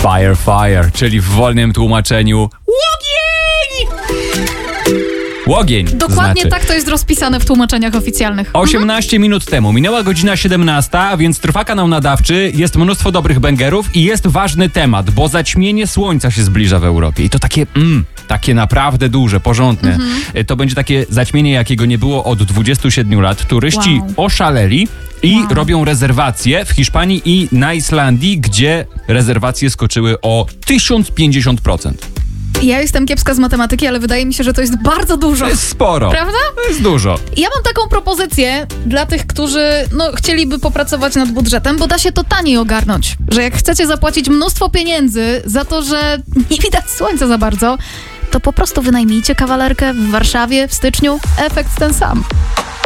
Fire, fire, czyli w wolnym tłumaczeniu łogień! Łogień. Dokładnie znaczy. tak to jest rozpisane w tłumaczeniach oficjalnych. 18 minut temu. Minęła godzina 17, więc trwa kanał nadawczy, jest mnóstwo dobrych bęgerów i jest ważny temat, bo zaćmienie słońca się zbliża w Europie. I to takie naprawdę duże, porządne. To będzie takie zaćmienie, jakiego nie było od 27 lat. Turyści oszaleli i robią rezerwacje w Hiszpanii i na Islandii, gdzie rezerwacje skoczyły o 1050%. Ja jestem kiepska z matematyki, ale wydaje mi się, że to jest bardzo dużo. To jest sporo. Prawda? To jest dużo. Ja mam taką propozycję dla tych, którzy chcieliby popracować nad budżetem, bo da się to taniej ogarnąć. Że jak chcecie zapłacić mnóstwo pieniędzy za to, że nie widać słońca za bardzo, to po prostu wynajmijcie kawalerkę w Warszawie w styczniu. Efekt ten sam.